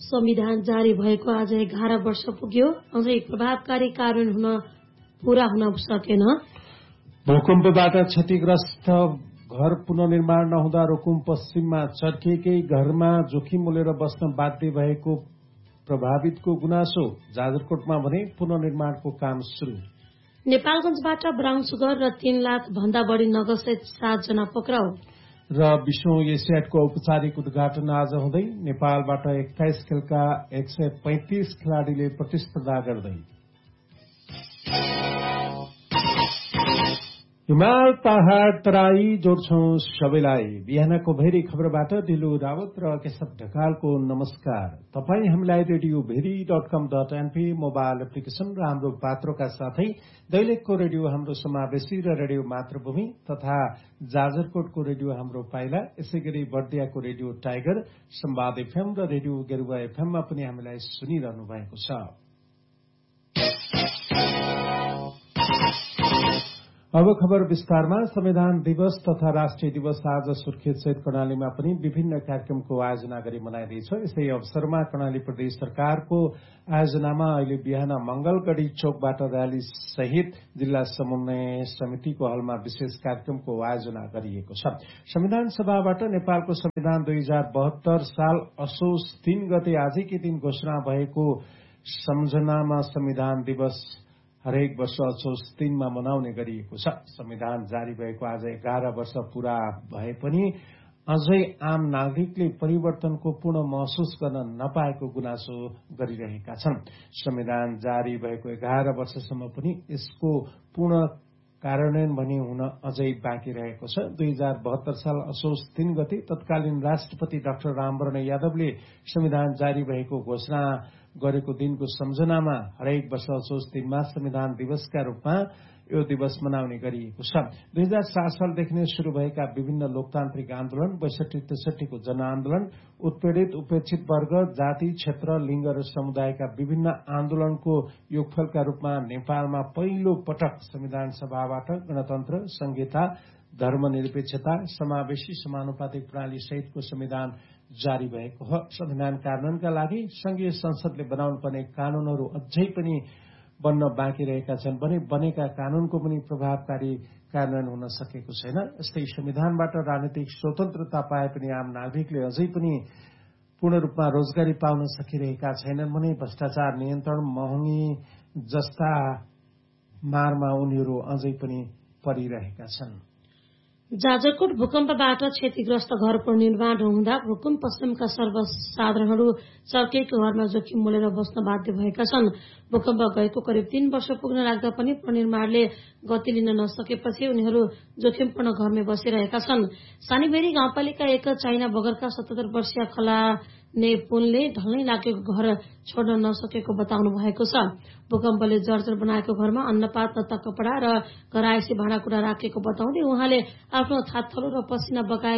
संविधान जारी भएको आज 11 वर्ष पुग्यो, अझै प्रभावकारी कार्यान्वयन पूरा हुन सकेन। भूकम्पबाट क्षतिग्रस्त घर पुनर्निर्माण नहुँदा रुकुम पश्चिममा चर्किएकै घरमा जोखिम मोलेर बस्न बाध्य भएको प्रभावितको गुनासो। जाजरकोटमा भने पुनर्निर्माणको काम शुरू। नेपालगंजबाट ब्राउन सुगर र 3 लाख भन्दा बढी नगदसहित 7 जना पक्राउ। र 20औं एसियाडको औपचारिक उद्घाटन आज हुँदै नेपालबाट 21 खेलका 135 खेलाड़ीले प्रतिस्पर्धा गर्दै। हिमाल पहाड़ तराई जोड्छौं सबैलाई। बिहानको भेरी खबरबाट दिलु रावत र केशव ढकालको नमस्कार। तपाई हामीलाई रेडियो भेरी.com.np मोबाइल एप्लिकेशन र हाम्रो पात्रोका साथै दैलेखको रेडियो हाम्रो समावेशी र रेडियो मातृभूमि तथा जाजरकोटको रेडियो हाम्रो पाइला, यसैगरी बर्दियाको रेडियो टाइगर, संवाद एफएम र रेडियो गेरुवा एफएममा पनि हामीलाई सुनिरहनु भएको छ। अब खबर विस्तारमा। संविधान दिवस तथा राष्ट्रिय दिवस आज सुर्खेत सहित कर्णालीमा पनि विभिन्न कार्यक्रमको आयोजना गरी मनाइँदैछ। यसै अवसरमा कर्णाली प्रदेश सरकारको आयोजनामा अहिले बिहान मंगलगढ़ी चौकबाट रयाली सहित जिल्ला समन्वय समितिको हलमा विशेष कार्यक्रमको आयोजना गरिएको छ। संविधान सभाबाट नेपालको संविधान 2072 साल असोज 3 गते आजकै दिन घोषणा भएको सम्झनामा संविधान दिवस हरेक वर्ष असोज 3 मा मनाउने गरिएको छ। संविधान जारी भएको आज 11 वर्ष पूरा भए पनि अझै आम नागरिकले परिवर्तनको पूर्ण महसुस गर्न नपाएको गुनासो गरिरहेका छन्। संविधान जारी भएको 11 वर्षसम्म पनि यसको पूर्ण कार्यान्वयन भने हुन अझै बाँकी रहेको छ। 2072 साल असोज 3 गते तत्कालीन राष्ट्रपति डाक्टर रामवरण यादवले संविधान जारी भएको घोषणा गरेको दिनको सम्झनामा हरेक वर्ष असोज 3 मा संविधान दिवसका रूपमा यो दिवस मनाउने गरिएको छ। 2007 सालदेखि नै शुरू भएका विभिन्न लोकतान्त्रिक आन्दोलन, 62-63 को जनआन्दोलन, उत्पीड़ित उपेक्षित वर्ग, जाति, क्षेत्र, लिंग र समुदायका विभिन्न आन्दोलनको योगफलका रूपमा नेपालमा पहिलो पटक संविधान सभाबाट गणतन्त्र, संहिता, धर्मनिरपेक्षता, समावेशी समानुपातिक प्रणाली सहितको संविधान जारी भएको हो। संविधान कार्यान्वयनका लागि संघीय संसदले बनाउनु पर्ने कानूनहरू अझै पनि बन्न बाँकी रहेका छन् भने बनेका कानूनको पनि प्रभावकारी कार्यान्वयन हुन सकेको छैन। यस्तै संविधानबाट राजनीतिक स्वतन्त्रता पाए पनि आम नागरिकले अझै पनि पूर्ण रूपमा रोजगारी पाउन सकिरहेका छैनन् भने भ्रष्टाचार नियन्त्रण, महँगी जस्ता मारमा उनीहरू अझै पनि परिरहेका छन्। जाजरकोट भूकम्पबाट क्षतिग्रस्त घर पुनर्निर्माण हुँदा रुकुम पश्चिमका सर्वसाधारणहरू चर्किएको घरमा जोखिम मोलेर बस्न बाध्य भएका छन्। भूकम्प गएको करिब 3 वर्ष पुग्न लाग्दा पनि पुनर्निर्माणले गति लिन नसकेपछि उनीहरू जोखिमपूर्ण घरमै बसिरहेका छन्। सानीबेरी गाउँपालिका 1 चाइना बगरका 77 वर्षीय खलाने पुनले ढल्नै लागेको घर छोड्न नसकेको बताउनु भएको छ। भूकम्पले जर्जर बनाएको घरमा अन्नपात, लत्ता, कपड़ा र घरायसी भाँडाकुँडा राखेको बताउँदै उहाँले आफ्नो थातथलो र पसिना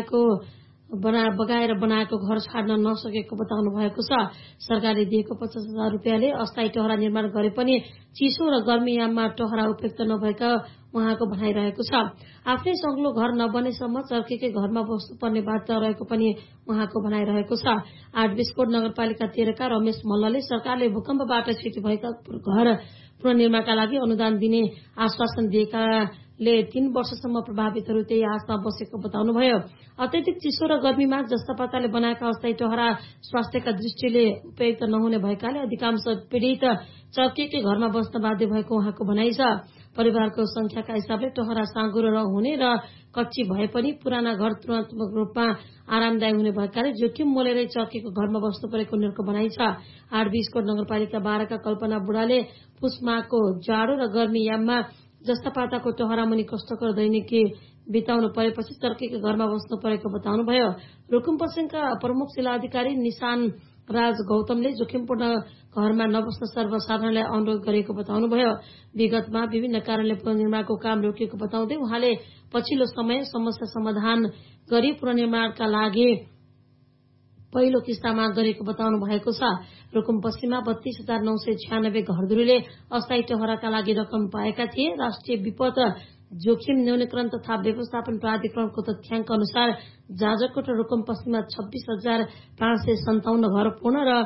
बगाएर बनाएको घर छाड्न नसकेको बताउनु भएको छ। सरकारले दिएको 50,000 रुपियाँले अस्थायी टहरा निर्माण गरे पनि चिसो र गर्मीयाममा टहरा उपयुक्त नभएका उहाँको भनाइरहेको छ। आफ्नै सग्लो घर नबनेसम्म चर्केकै घरमा बस्नुपर्ने बाध्य रहेको पनि उहाँको भनाइरहेको छ। 8-20 नगरपालिका 13 का रमेश मल्लले सरकारले भूकम्पबाट क्षति भएका घर पुनर्निर्माणका लागि अनुदान दिने आश्वासन दिएकाले 3 वर्षसम्म प्रभावितहरू त्यही आशमा बसेको बताउनुभयो। अत्यधिक चिसो र गर्मीमा जस्तापाताले बनाएका अस्थायी टहरा स्वास्थ्यका दृष्टिले उपयुक्त नहुने भएकाले अधिकांश पीड़ित चर्किएकै घरमा बस्न बाध्य भएको उहाँको भनाइ छ। परिवारको संख्याका हिसाबले टहरा साँगुरो हुने र कच्ची भए पनि पुराना घर तुलनात्मक रूपमा आरामदायी हुने भएकाले जोखिम मोलेरै चर्केको घरमा बस्नु परेको उनीहरूको भनाइ छ। 8-20 नगरपालिका 12 का कल्पना बुढाले पुसमाको जाडो र गर्मीयाममा जस्तापाताको टहरा मुनि कष्टकर दैनिकी बिताउनु परेपछि चर्केको घरमा बस्नु परेको बताउनुभयो। रुकुम पश्चिमका प्रमुख जिल्ला अधिकारी निशान राज गौतमले जोखिमपूर्ण घरमा नबस्न सर्वसाधारणलाई अनुरोध गरेको बताउनुभयो। विगतमा विभिन्न कारणले पुनर्निर्माणको काम रोकिएको बताउँदै उहाँले पछिल्लो समय समस्या समाधान गरी पुनर्निर्माणका लागि पहिलो किस्तामा गरेको बताउनु भएको छ। रुकुम पश्चिममा 32,996 घरधुरीले अस्थायी टहराका लागि रकम पाएका थिए। राष्ट्रिय विपद जोखिम न्यूनीकरण तथा व्यवस्थापन प्राधिकरणको तथ्याङ्क अनुसार जाजरकोट र रुकुम पश्चिममा 26,557 घर पूर्ण र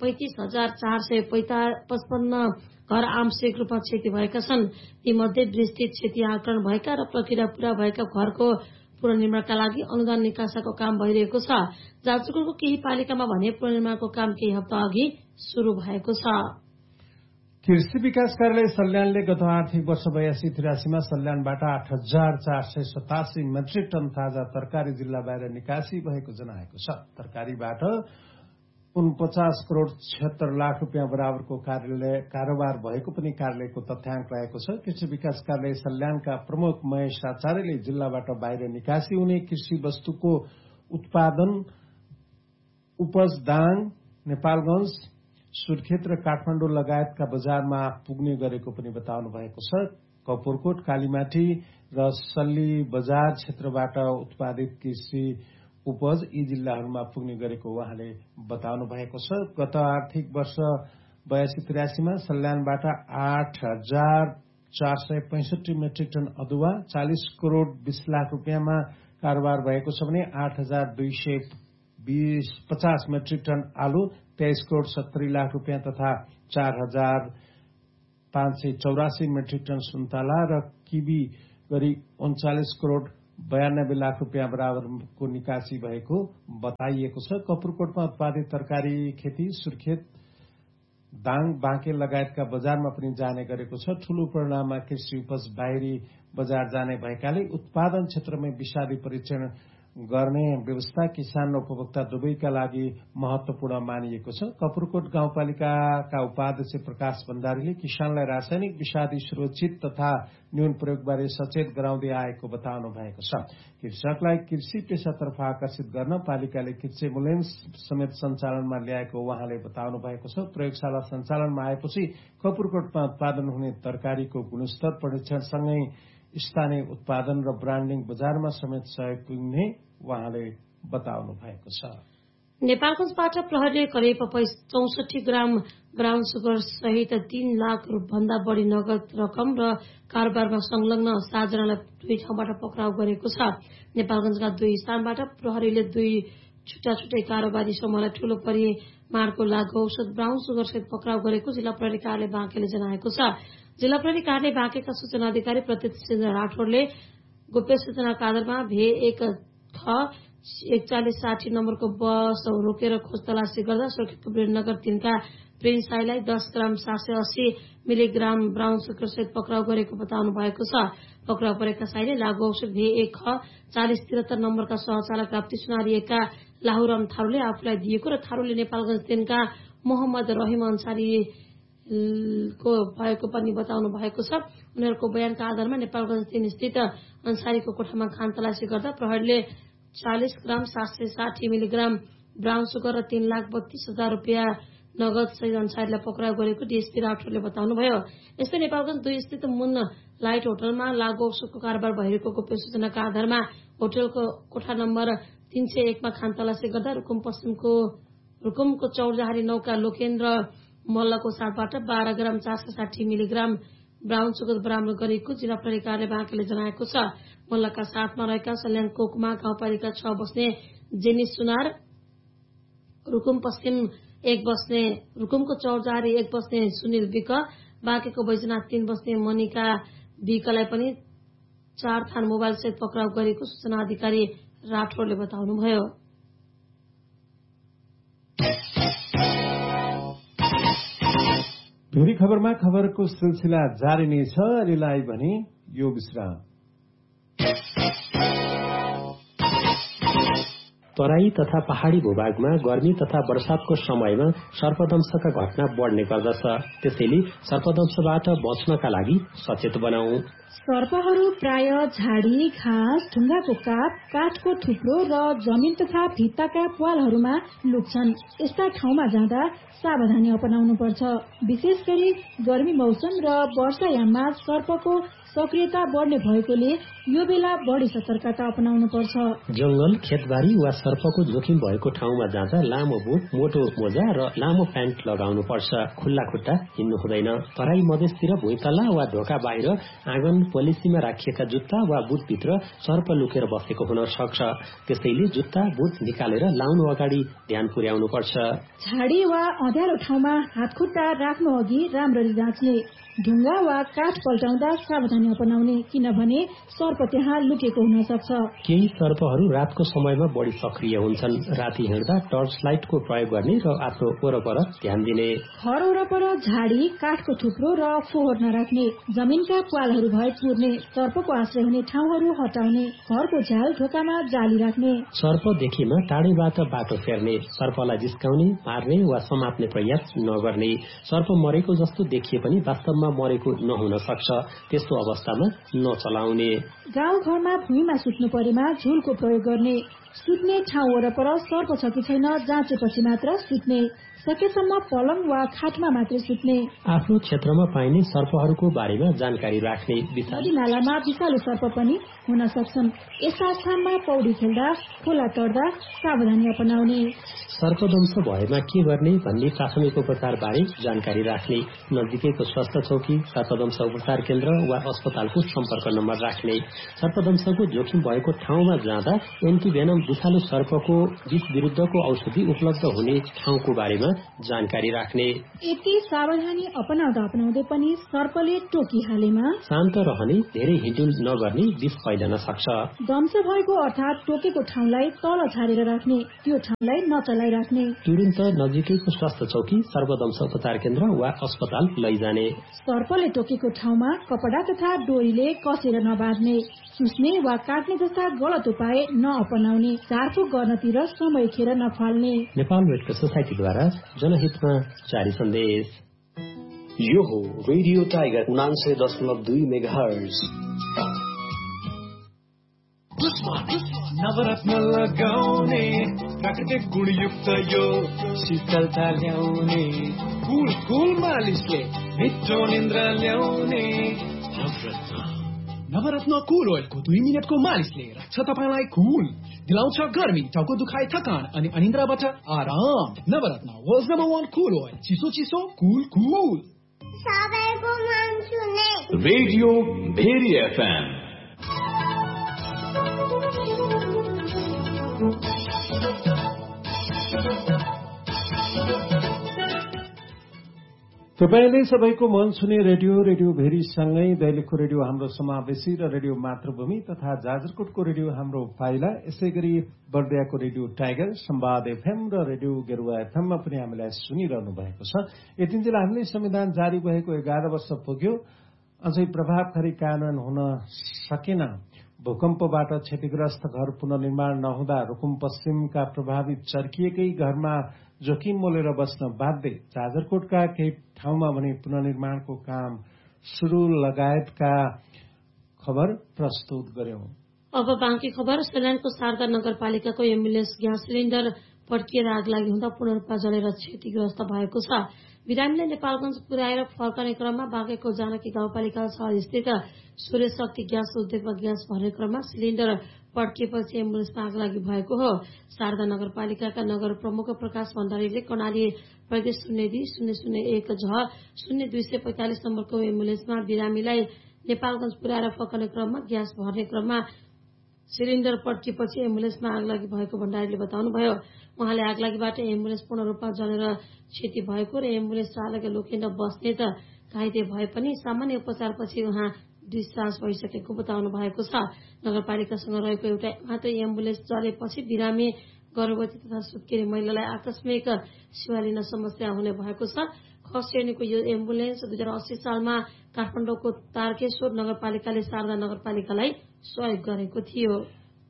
35,455 घर आंशिक रूपमा क्षति भएका छन्। तीमध्ये विस्तृत क्षति आकलन भएका र प्रक्रिया पूरा भएका घरको पुनर्निर्माणका लागि अनुदान निकासाको काम भइरहेको छ। जाजरकोटको केही पालिकामा भने पुनर्निर्माणको काम केही हप्ता अघि शुरू भएको छ। कृषि विकास कार्यालय सल्यानले गत आर्थिक वर्ष 82-83मा सल्यानबाट 8,487 मेट्रिक टन ताजा तरकारी जिल्ला बाहिर निकासी भएको जनाएको छ। तरकारीबाट 49 करोड़ 76 लाख रुपियाँ बराबरको कारोबार भएको पनि कार्यालयको तथ्याङ्क रहेको छ। कृषि विकास कार्यालय सल्यानका प्रमुख महेश आचार्यले जिल्लाबाट बाहिर निकासी हुने कृषि वस्तुको उत्पादन उपज दाङ, नेपालगंज, सुर्खेत र काठमाडौँ लगायतका बजारमा पुग्ने गरेको पनि बताउनु भएको छ। कपुरकोट, कालीमाटी र सल्ली बजार क्षेत्रबाट उत्पादित कृषि उपज यी जिल्लाहरूमा पुग्ने गरेको उहाँले बताउनु भएको छ। गत आर्थिक वर्ष 82-83मा सल्यानबाट 8,465 मेट्रिक टन अदुवा, 40 करोड़ 20 लाख रुपियाँमा कारोबार भएको छ भने 8,250 मेट्रिक टन आलु, 23 करोड़ 70 लाख रुपियाँ तथा 4,584 मेट्रिक टन सुन्तला र किबी गरी 39 करोड़ 92 लाख रुपियाँ बराबरको निकासी भएको बताइएको छ। कपुरकोटमा उत्पादित तरकारी खेती सुर्खेत, दाङ, बाँके लगायतका बजारमा पनि जाने गरेको छ। ठूलो परिमाणमा कृषि उपज बाहिरी बजार जाने भएकाले उत्पादन क्षेत्रमै विषादी परीक्षण गर्ने व्यवस्था किसान र उपभोक्ता दुवैका लागि महत्वपूर्ण मानिएको छ। कपुरकोट गाउँपालिकाका उपाध्यक्ष प्रकाश भण्डारीले किसानलाई रासायनिक विषादी सुरक्षित तथा न्यून प्रयोगबारे सचेत गराउँदै आएको बताउनु भएको छ। कृषकलाई कृषि पेशातर्फ आकर्षित गर्न पालिकाले कृषि मूल्याङ्कन समेत सञ्चालनमा ल्याएको उहाँले बताउनु भएको छ। प्रयोगशाला सञ्चालनमा आएपछि कपुरकोटमा उत्पादन हुने तरकारीको गुणस्तर परीक्षणसँगै स्थानीय उत्पादन र ब्रान्डिङ बजारमा समेत सहयोग पुग्ने उहाँले बताउनु भएको छ। नेपालगंजबाट प्रहरीले करिब 64 ग्राम ब्राउन सुगर सहित 3 लाख भन्दा बढी नगद रकम र कारोबारमा संलग्न 7 जनालाई 2 ठाउँबाट पक्राउ गरेको छ। नेपालगंजका 2 स्थानबाट प्रहरीले 2 छुट्टा-छुट्टै कारोबारी समूहलाई ठूलो परिमाणको लागू औषध ब्राउन सुगर सहित पक्राउ गरेको जिल्ला प्रहरी कार्यालय बाँकेले जनाएको छ। जिल्ला प्रहरी कार्यालय बाँकेका सूचना अधिकारी प्रत्यक्ष राठौरले गोप्य सूचनाका आधारमा भे 4160 नम्बरको बस रोकेर खोज तलासी गर्दा सुर्खेतको वीरनगर 3 का प्रिन्स साईलाई 10 ग्राम 780 मिलिग्राम ब्राउन सुगर सहित पक्राउ गरेको बताउनु भएको छ। पक्राउ परेका साईले लागू औषध भे 4073 नम्बरका सहचालक राप्ती सुनारिएका लाहुराम थारूले आफूलाई दिएको र थारूले नेपालगंज 3 का मोहम्मद रहिम अन्सारी को भएको पनि बताउनु भएको छ। उनीहरूको बयानका आधारमा नेपालगंज 3 स्थित अन्सारीको कोठामा खानतलासी गर्दा प्रहरीले 40 ग्राम 760 मिलिग्राम ब्राउन सुगर र 3,32,000 रुपियाँ नगद सहित अन्सारीलाई पक्राउ गरेको डीएसपी राठौरले बताउनुभयो। यस्तै नेपालगंज 2 स्थित मुन लाइट होटलमा लागू औषधको कारोबार भइरहेको गोप्य सूचनाका आधारमा होटलको कोठा नम्बर 301 मा खानतलासी गर्दा रुकुमको चौरजहारी नौका लोकेन्द्र मल्लको साथबाट 12 ग्राम 460 मिलिग्राम ब्राउन सुगर बरामद गरेको जिल्ला प्रहरी कार्यालय बाँकेले जनाएको छ। मल्लका साथमा रहेका सल्यान कोकमा गाउँपालिका 6 बस्ने जेनी सुनार, रुकुम पश्चिम 1 बस्ने रुकुमको चौरजहारी 1 बस्ने सुनिल विक, बाँकेको बैजनाथ 3 बस्ने मनिका विकलाई पनि 4 थान मोबाइल सहित पक्राउ गरेको सूचना अधिकारी राठौरले बताउनुभयो। फेरि खबरमा खबरको सिलसिला जारी नै छ। अहिलेलाई भने यो विश्राम। तराई तथा पहाड़ी भूभागमा गर्मी तथा वर्षातको समयमा सर्पदंशका घटना बढ्ने गर्दछ। त्यसैले सर्पदंशबाट बच्नका लागि सचेत बनाऊ। सर्पहरू प्राय झाडी, घाँस, ढुङ्गाको काप, काठको थुप्रो र जमिन तथा भित्ताका प्वालहरूमा लुक्छन्। यस्ता ठाउँमा जाँदा सावधानी अपनाउनु पर्छ। विशेष गरी गर्मी मौसम र वर्षायाममा सर्पको सक्रियता बढ्ने भएकोले यो बेला बढी सतर्कता अपनाउनु पर्छ। जंगल, खेतबारी वा सर्पको जोखिम भएको ठाउँमा जाँदा लामो बुट, मोटो मोजा र लामो प्यान्ट लगाउनु पर्छ। खुल्ला खुट्टा हिँड्नु हुँदैन। तराई मधेसतिर भुइँतल्ला वा ढोका बाहिर आँगन पोलिसीमा राखिएका जुत्ता वा बुटभित्र सर्प लुकेर बसेको हुन सक्छ। त्यसैले जुत्ता, बुट निकालेर लाउनु अगाडि ध्यान पुर्याउनु पर्छ। झाडी वा अँध्यारो ठाउँमा हातखुट्टा राख्नु अघि राम्ररी जाँच्ने। ढुङ्गा वा काठ पल्टाउँदा सावधानी अपनाउने, किनभने सर्प त्यहाँ लुकेको हुन सक्छ। केही सर्पहरू रातको समयमा बढी सक्रिय हुन्छन्। राति हिँड्दा टर्च लाइटको प्रयोग गर्ने र आफ्नो वरपर ध्यान दिने। घर वरपर झाडी, काठको थुप्रो र फोहोर नराख्ने। जमिनका प्वालहरू भए पुर्ने। सर्पको आश्रय हुने ठाउँहरू हटाउने। घरको झ्याल ढोकामा जाली राख्ने। सर्प देखेमा टाढैबाट बाटो फेर्ने। सर्पलाई जिस्काउने, मार्ने वा समात्ने प्रयास नगर्ने। सर्प मरेको जस्तो देखिए पनि वास्तवमा मरेको नहुन सक्छ। त्यस्तो अवस्थामा नचलाउने। गाउँ घरमा भुइँमा सुत्नु परेमा झुलको प्रयोग गर्ने। सुत्ने ठाउँ वरपर सर्प छ कि छैन जाँचेपछि मात्र सुत्ने। सकेसम्म पलङ वा खाटमा मात्रै सुत्ने। आफ्नो क्षेत्रमा पाइने सर्पहरूको बारेमा जानकारी राख्ने। नदी नालामा विषालु सर्प पनि हुन सक्छन्। यस्ता स्थानमा पौडी खेल्दा, खोला तर्दा सावधानी अपनाउने। सर्पदंश भएमा के गर्ने भन्ने प्राथमिक उपचार बारे जानकारी राख्ने। नजिकैको स्वास्थ्य चौकी, सर्पदंश उपचार केन्द्र वा अस्पतालको सम्पर्क नम्बर राख्ने। सर्पदंशको जोखिम भएको ठाउँमा जाँदा एन्टिभेनम विषालु सर्पको विष विरुद्धको औषधि उपलब्ध हुने ठाउँको बारेमा जानकारी राख्ने। यति सावधानी अपनाउँदै पनि सर्पले टोकिहालेमा शान्त रहने, धेरै हिँडुल नगर्ने, विष फैलन सक्छ। दंश भएको अर्थात टोकेको ठाउँलाई तल झारेर राख्ने। त्यो ठाउँलाई नचलाई राख्ने। तुरुन्त नजिकैको स्वास्थ्य चौकी, सर्पदंश उपचार केन्द्र वा अस्पताल लैजाने। सर्पले टोकेको ठाउँमा कपडा तथा डोरीले कसेर नबाँध्ने। चुस्ने वा काट्ने जस्ता गलत उपाय नअपनाउने। झारफुक गर्नतिर समय खेर नफाल्ने। नेपाल रेड क्रस सोसाइटीद्वारा जनहितमा जारी सन्देश। यो हो रेडियो टाइगर 99.2 मेगाहर्ज। नवरत्न लगाउने, प्राकृतिक गुणयुक्त यो शीतलता ल्याउने, कुल कुल मालिसले मिठो निन्द्रा ल्याउने। नवरत्न कुल ओइलको 2 मिनटको मालिसले राख्छ तपाईलाई कुल, दिलाउँछ गर्मी, टाउको दुखाइ, थकान अनि अनिन्द्राबाट आराम। नवरत्न वर्ल्ड नम्बर 1 कुल ओइल, चिसो चिसो कुल कुल। सबैको मन सुने रेडियो भेरी एफएम। तपाईले सबैको मन सुने रेडियो भेरी सँगै दैलेखको रेडियो हाम्रो समावेशी र रेडियो मातृभूमि तथा जाजरकोटको रेडियो हाम्रो पाइला, यसै गरी बर्दियाको रेडियो टाइगर, संवाद एफएम र रेडियो गेरुवा एफएममा पनि हामीलाई सुनिरहनु भएको छ। यतिन्जेल हामीले संविधान जारी भएको 11 वर्ष पुग्यो, अझै प्रभावकारी कार्यान्वयन हुन सकेन। भूकम्पबाट क्षतिग्रस्त घर पुनर्निर्माण नहुँदा रुकुम पश्चिमका प्रभावित चर्किएकै घरमा जोखिम मोलेर बस्न बाध्य। जाजरकोटका केही ठाउँमा भने पुनर्निर्माणको काम शुरू लगायतका खबर प्रस्तुत गर्यौं। अब बाँकी खबर। सल्यानको शारदा नगरपालिकाको एम्बुलेन्स ग्यास सिलिण्डर पड्किएर आग लागि हुँदा पूर्ण रूपमा जलेर क्षतिग्रस्त भएको छ। बिरामीले नेपालगंज पुर्याएर फर्कने क्रममा बाँकेको जानकी गाउँपालिका 6 स्थित सूर्य शक्ति ग्यास उद्योगमा ग्यास भर्ने क्रममा सिलिण्डर पड्किएपछि एम्बुलेन्समा आग लागि भएको हो। शारदा नगरपालिकाका नगर प्रमुख प्रकाश भण्डारीले कर्णाली प्रदेश 02001 झ 0245 नम्बरको एम्बुलेन्समा बिरामीलाई नेपालगंज पुर्याएर फर्कने क्रममा ग्यास भर्ने क्रममा सिलिण्डर पड्किएपछि एम्बुलेन्समा आग लागि भएको भण्डारीले बताउनुभयो। उहाँले आगलागीबाट एम्बुलेन्स पूर्ण रूपमा जलेर क्षति भएको र एम्बुलेन्स चालक लोकेन्ड बस्नेत घाइते भए पनि सामान्य उपचारपछि उहाँ डिस्चार्ज भइसकेको बताउनु भएको छ। नगरपालिकासँग रहेको एउटा मात्रै एम्बुलेन्स जलेपछि बिरामी, गर्भवती तथा सुत्केरी महिलालाई आकस्मिक सेवा लिन समस्या हुने भएको छ। ख श्रेणीको यो एम्बुलेन्स 2080 सालमा काठमाडौँको तारकेश्वर नगरपालिकाले शारदा नगरपालिकालाई सहयोग गरेको थियो।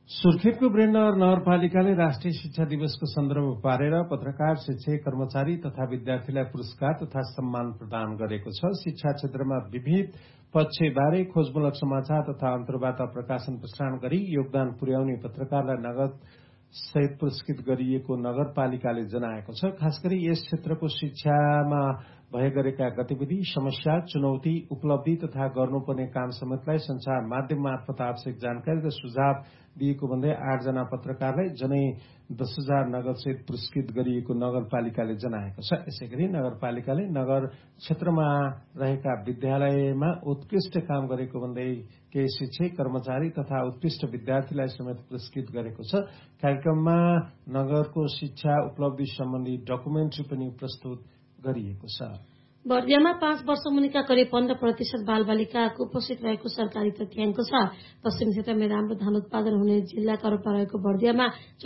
सुर्खेतको ब्रेन्डर नगरपालिकाले राष्ट्रिय शिक्षा दिवसको सन्दर्भ पारेर पत्रकार, शिक्षक, कर्मचारी तथा विद्यार्थीलाई पुरस्कार तथा सम्मान प्रदान गरेको छ। शिक्षा क्षेत्रमा विविध पक्षबारे खोजमूलक समाचार तथा अन्तर्वार्ता प्रकाशन प्रसारण गरी योगदान पुर्याउने पत्रकारलाई नगद सहित पुरस्कृत गरिएको नगरपालिकाले जनाएको छ। खास गरी यस क्षेत्रको शिक्षामा भए गरेका गतिविधि, समस्या, चुनौती, उपलब्धि तथा गर्नुपर्ने काम समेतलाई संचार माध्यम मार्फत आवश्यक जानकारी र सुझाव दिएको भन्दै 8 जना पत्रकारलाई जनै 10,000 नगदसहित पुरस्कृत गरिएको नगरपालिकाले जनाएको छ। यसैगरी नगरपालिकाले नगर क्षेत्रमा रहेका विद्यालयमा उत्कृष्ट काम गरेको भन्दै केही शिक्षक, कर्मचारी तथा उत्कृष्ट विद्यार्थीलाई समेत पुरस्कृत गरेको छ। कार्यक्रममा नगरको शिक्षा उपलब्धि सम्बन्धी डकुमेन्ट्री पनि प्रस्तुत गरिएको छ। बर्दियामा 5 वर्ष मुनिका करिब 15% बालबालिका कुपोषित रहेको सरकारी तथ्याङ्क छ। पश्चिम क्षेत्रमा राम्रो धान उत्पादन हुने जिल्लाका रूपमा रहेको बर्दियामा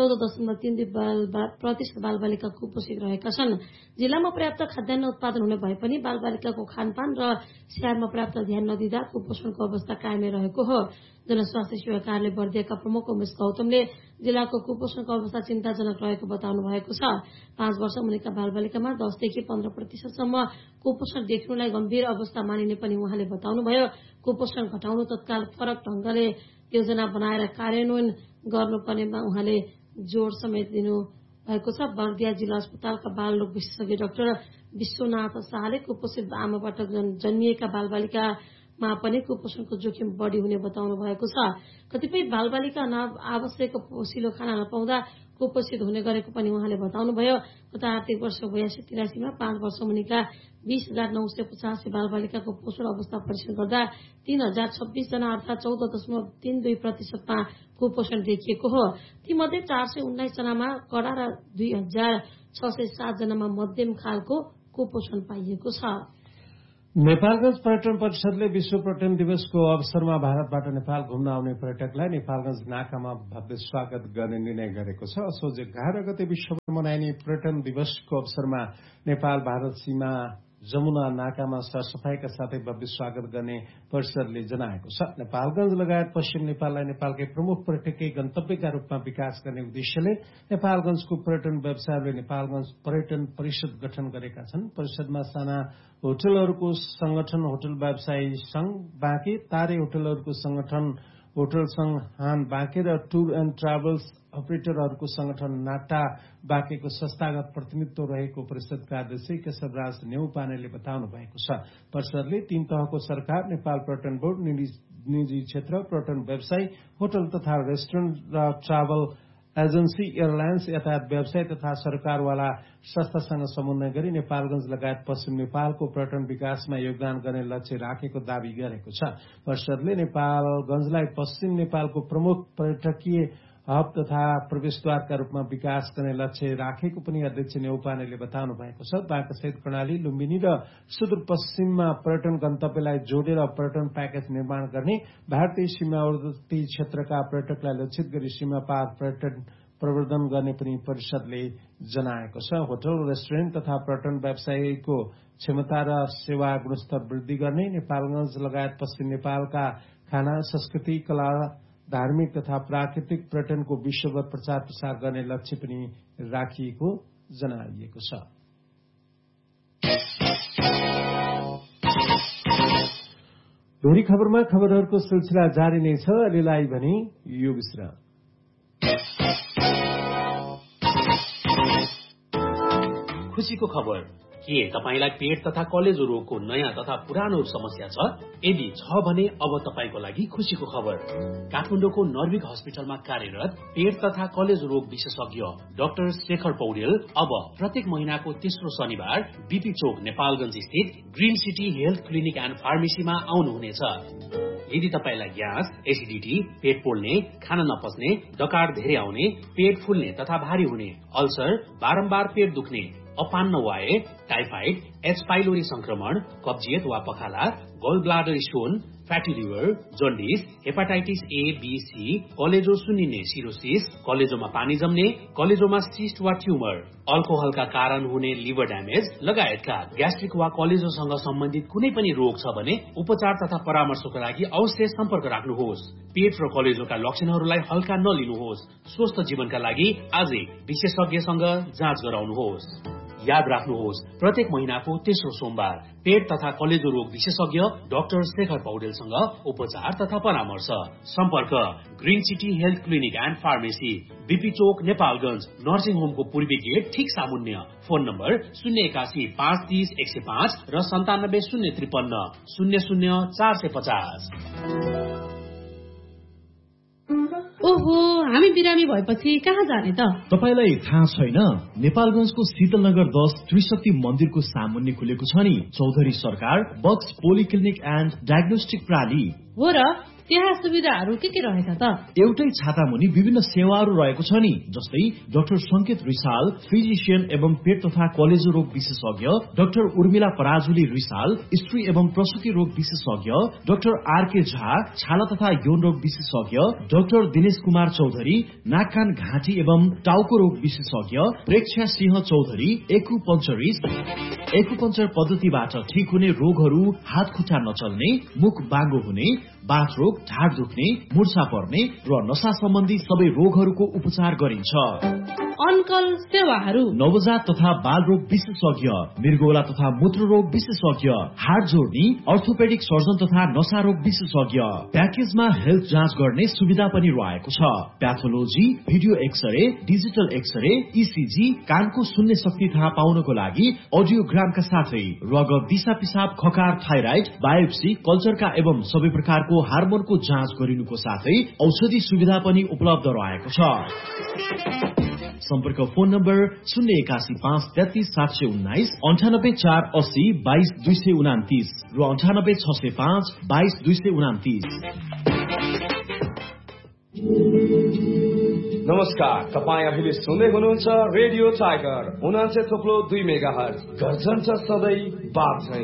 14.32% बालबालिका कुपोषित रहेका छन्। जिल्लामा पर्याप्त खाद्यान्न उत्पादन हुने भए पनि बालबालिकाको खानपान र स्याहारमा पर्याप्त ध्यान नदिँदा कुपोषणको अवस्था कायमै रहेको हो। जनस्वास्थ्य सेवा कार्यालय बर्दियाका प्रमुख उमेश गौतमले जिल्लाको कुपोषणको अवस्था चिन्ताजनक रहेको बताउनु भएको छ। 5 वर्ष मुनिका बालबालिकामा 10 देखि 15% कुपोषण देखिनुलाई गम्भीर अवस्था मानिने पनि उहाँले बताउनुभयो। कुपोषण घटाउनु तत्काल फरक ढंगले योजना बनाएर कार्यान्वयन गर्नुपर्नेमा उहाँले जोड़ समेत दिनु भएको छ। बर्दिया जिल्ला अस्पतालका बाल रोग विशेषज्ञ डाक्टर विश्वनाथ शाहले कुपोषित आमाबाट जन्मिएका बालबालिकामा पनि कुपोषणको जोखिम बढ़ी हुने बताउनु भएको छ। कतिपय बालबालिका आवश्यक पोषिलो खाना नपाउँदा कुपोषित हुने गरेको पनि उहाँले बताउनुभयो। गत आर्थिक वर्ष 82-83 मा 5 वर्ष मुनिका 20,985 बालबालिकाको पोषण अवस्था परीक्षण गर्दा 3,026 जना अर्थात 14.32% कुपोषण देखिएको हो। तीमध्ये 419 जनामा कडा र 2,607 जनामा मध्यम खालको कुपोषण पाइएको छ। नेपालगंज पर्यटन परिषदले विश्व पर्यटन दिवसको अवसरमा भारतबाट नेपाल घुम्न आउने पर्यटकलाई नेपालगंज नाकामा भव्य स्वागत गर्ने निर्णय गरेको छ। असोज 11 गते विश्वभर मनाइने पर्यटन दिवसको अवसरमा नेपाल भारत सीमा जमुना नाकामा सरसफाईका साथै भव्य स्वागत गर्ने परिषदले जनाएको छ। नेपालगंज लगायत पश्चिम नेपाललाई नेपालकै प्रमुख पर्यटकीय गन्तव्यका रूपमा विकास गर्ने उद्देश्यले नेपालगंजको पर्यटन व्यवसायले नेपालगंज पर्यटन परिषद गठन गरेका छन्। परिषदमा साना होटलहरूको संगठन होटल व्यवसायी संघ बाँके, तारे होटलहरूको संगठन होटल संघ हान बाँके र टूर एण्ड ट्राभल्स अपरेटरहरूको संगठन नाटा बाँकेको संस्थागत प्रतिनिधित्व रहेको परिषदका अध्यक्ष केशवराज नेउपानेले बताउनु भएको छ। परिषदले 3 तहको सरकार, नेपाल पर्यटन बोर्ड, निजी क्षेत्र, पर्यटन व्यवसायी, होटल तथा रेस्टुरेन्ट र ट्राभल एजेन्सी, एयरलाइन्स, यातायात व्यवसाय तथा सरकारवाला संस्थासँग समन्वय गरी नेपालगंज लगायत पश्चिम नेपालको पर्यटन विकासमा योगदान गर्ने लक्ष्य राखेको दावी गरेको छ। परिषदले नेपालगंजलाई पश्चिम नेपालको प्रमुख पर्यटकीय हब तथा प्रवेशद्वारका रूपमा विकास गर्ने लक्ष्य राखेको पनि अध्यक्ष नेउपानेले बताउनु भएको छ। बाँकासहित कर्णाली, लुम्बिनी र सुदूरपश्चिममा पर्यटन गन्तव्यलाई जोडेर पर्यटन प्याकेज निर्माण गर्ने, भारतीय सीमावर्ती क्षेत्रका पर्यटकलाई लक्षित गरी सीमा पार पर्यटन प्रवर्धन गर्ने पनि परिषदले जनाएको छ। होटल, रेस्टुरेन्ट तथा पर्यटन व्यवसायीको क्षमता र सेवा गुणस्तर वृद्धि गर्ने, नेपालगंज लगायत पश्चिम नेपालका खाना, संस्कृति, कला, धार्मिक तथा प्राकृतिक पर्यटनको विश्वभर प्रचार प्रसार गर्ने लक्ष्य पनि राखिएको जनाइएको छ। भोरी खबरमा खबरहरूको सिलसिला जारी नै छ। अहिलेलाई भने यो विश्राम। खुशीको खबर के तपाईलाई पेट तथा कलेजो रोगको नयाँ तथा पुरानो समस्या छ? यदि छ भने अब तपाईको लागि खुशीको खबर। काठमाडौँको नर्भिक हस्पिटलमा कार्यरत पेट तथा कलेजो रोग विशेषज्ञ डाक्टर शेखर पौडेल अब प्रत्येक महिनाको तेस्रो शनिबार बीपी चोक नेपालगंज स्थित green city health clinic and फार्मेसीमा आउनुहुनेछ। यदि तपाईलाई ग्यास, एसिडिटी, पेट पोल्ने, खान नपच्ने, डकार धेरै आउने, पेट फुल्ने तथा भारी हुने, अल्सर, बारम्बार पेट दुख्ने, अपान्न वाए, टाइफाइड, एच पाइलोरी संक्रमण, कब्जियत वा पखाला, गल bladder stone, fatty liver, jaundice, hepatitis A, be, C, कलेजो सुन्निने सिरोसिस, कलेजोमा पानी जम्ने, कलेजोमा सिस्ट वा ट्युमर, अल्कोहलका कारण हुने लिभर ड्यामेज लगायतका ग्यास्ट्रिक वा कलेजोसँग सम्बन्धित कुनै पनि रोग छ भने उपचार तथा परामर्शको लागि अवश्य सम्पर्क राख्नुहोस्। पेट र कलेजोका लक्षणहरूलाई हल्का नलिनुहोस्। स्वस्थ जीवनका लागि आजै विशेषज्ञसँग जाँच गराउनुहोस्। याद राख्नुहोस्, प्रत्येक महिनाको तेस्रो सोमबार पेट तथा कलेजो रोग विशेषज्ञ डाक्टर शेखर पौडेलसँग उपचार तथा परामर्श। सम्पर्क green city health clinic and pharmacy, BP Chowk, Nepalganj, nursing होमको पूर्वी गेट ठिक सामुन्य। फोन नम्बर 081 530 105 र 97 053 00 450। ओहो, हामी बिरामी भएपछि कहाँ जाने त? तपाईलाई थाहा छैन? नेपालगंजको शीतलनगर 10 त्रिशक्ति मन्दिरको सामुन्ने खुलेको छ नि चौधरी सरकार बक्स पोलिक्लिनिक एन्ड डायग्नोस्टिक प्रणाली। हो र, त्यहाँ सुविधाहरू के रहेछ त? एउटै छाता मुनि विभिन्न सेवाहरू रहेको छ नि, जस्तै डाक्टर संकेत रिसाल, फिजिशियन एवं पेट तथा कलेजो रोग विशेषज्ञ, डाक्टर उर्मिला पराजुली रिसाल, स्त्री एवं प्रसुति रोग विशेषज्ञ, डाक्टर आरके झा, छाला तथा यौन रोग विशेषज्ञ, डाक्टर दिनेश कुमार चौधरी, नाक कान घाँटी एवं टाउको रोग विशेषज्ञ, प्रेक्षा सिंह चौधरी, एकुपञ्चर पद्धतिबाट ठिक हुने रोगहरू, हात खुट्टा नचल्ने, मुख बाङ्गो हुने, बाथ रोग, ढाड दुख्ने, मुर्छा पर्ने र नशा सम्बन्धी सबै रोगहरूको उपचार गरिन्छ। अनकल सेवाहरू नवजात तथा बाल रोग विशेषज्ञ, मृगौला तथा मूत्र रोग विशेषज्ञ, हाड जोड्ने, अर्थोपेडिक सर्जन तथा नशा रोग विशेषज्ञ। प्याकेजमा हेल्थ जाँच गर्ने सुविधा पनि रहेको छ। Pathology, video x-ray, digital x-ray, ECG, कानको सुन्ने शक्ति थाहा पाउनको लागि अडियोग्रामका साथै रगत, दिशा पिसाब, खकार, थाइराइड, बायोप्सी, कल्चरका एवं सबै प्रकारको हार्मोनको जाँच गरिनुको साथै औषधि सुविधा पनि उपलब्ध रहेको छ। सम्पर्क फोन नम्बर 081 533 719, 98 480 22 229 र 98 605 22 229। नमस्कार, तपाईँ अहिले सुन्दै हुनुहुन्छ रेडियो टाइगर 89.2 मेगाहर्ज। गर्जन छ सधैँ बात चाहिँ।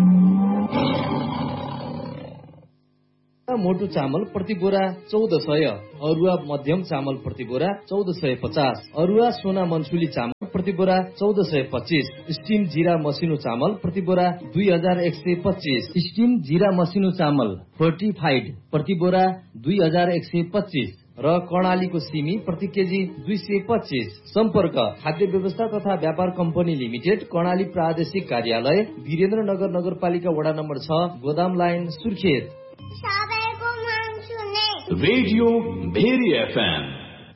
मोटो चामल प्रति बोरा 1400, अरुवा मध्यम चामल प्रति बोरा 1450, अरुवा सोना मनसुली चामल प्रति बोरा 1425, स्टिम जीरा मसिनो चामल प्रति बोरा 2125, स्टिम जीरा मसिनो चामल फोर्टिफाइड प्रति बोरा 2125 र कर्णालीको सिमी प्रति केजी 225। सम्पर्क खाद्य व्यवस्था तथा व्यापार कम्पनी लिमिटेड, कर्णाली प्रादेशिक कार्यालय, वीरेन्द्रनगर नगरपालिका वडा नम्बर 6, गोदाम line, Surkhet. Radio very FM.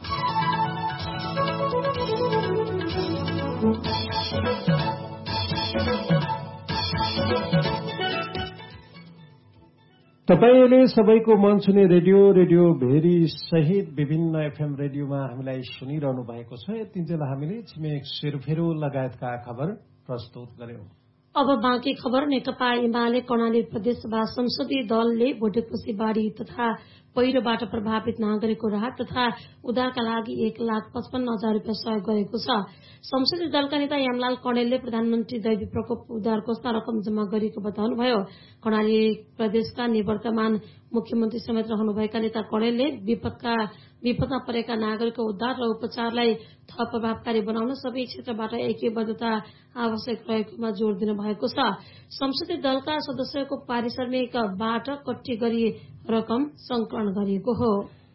तपाईले सबैको मन छुने रेडियो भेरी सहित विभिन्न एफएम रेडियोमा हामीलाई सुनिरहनु भएको छ। यतिन्जेल हामीले छिमेक सिरफेरो लगायतका खबर प्रस्तुत गर्यौं। अब बाँकी खबर। नेकपा एमाले कर्णाली प्रदेशसभा संसदीय दलले भोटेकोशी बाढ़ी तथा पहिरोबाट प्रभावित नागरिकको राहत तथा उद्धारका लागि 1,55,000 रूपियाँ सहयोग गरेको छ। संसदीय दलका नेता यामलाल कणेलले प्रधानमन्त्री दैवी प्रकोप उद्धार कोषमा रकम जम्मा गरेको बताउनुभयो। कर्णाली प्रदेशका निवर्तमान मुख्यमन्त्री समेत रहनुभएका नेता कणेलले विपदमा परेका नागरिकको उद्धार र उपचारलाई थप प्रभावकारी बनाउन सबै क्षेत्रबाट ऐक्यबद्धता आवश्यक रहेकोमा जोड़ दिनु भएको छ। संसदीय दलका सदस्यको पारिश्रमिकबाट कट्टी गरी रकम संकलन गरिएको हो।